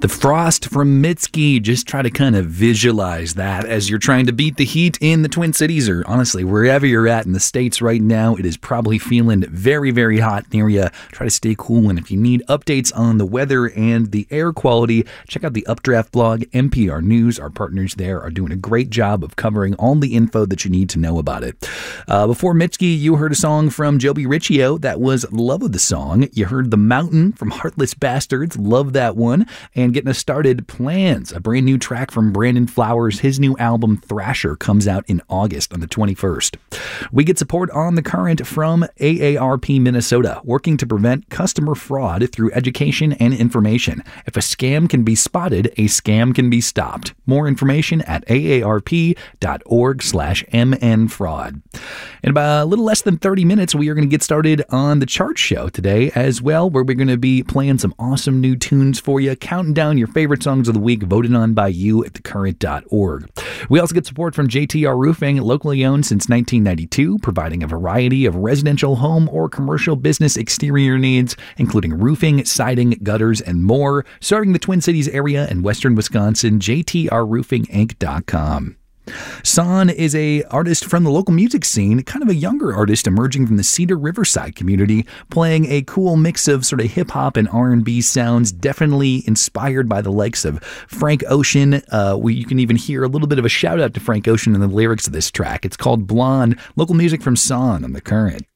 The Frost from Mitski. Just try to kind of visualize that as you're trying to beat the heat in the Twin Cities, or honestly, wherever you're at in the States right now. It is probably feeling very, very hot near you. Try to stay cool, and if you need updates on the weather and the air quality, check out the Updraft blog, NPR News. Our partners there are doing a great job of covering all the info that you need to know about it. Before Mitski, you heard a song from Joby Riccio. That was Love of the Song. You heard The Mountain from Heartless Bastards. Love that one. And getting us started, Plans, a brand new track from Brandon Flowers. His new album, Thrasher, comes out in August on the 21st. We get support on The Current from AARP Minnesota, working to prevent customer fraud through education and information. If a scam can be spotted, a scam can be stopped. More information at aarp.org/mnfraud. In about a little less than 30 minutes, we are going to get started on the chart show today as well, where we're going to be playing some awesome new tunes for you, counting down your favorite songs of the week voted on by you at thecurrent.org. We also get support from JTR Roofing, locally owned since 1992, providing a variety of residential, home, or commercial business exterior needs, including roofing, siding, gutters, and more. Serving the Twin Cities area and western Wisconsin, jtrroofinginc.com. San is a artist from the local music scene, kind of a younger artist emerging from the Cedar Riverside community, playing a cool mix of sort of hip-hop and R&B sounds, definitely inspired by the likes of Frank Ocean. You can even hear a little bit of a shout-out to Frank Ocean in the lyrics of this track. It's called Blonde. Local music from San on The Current.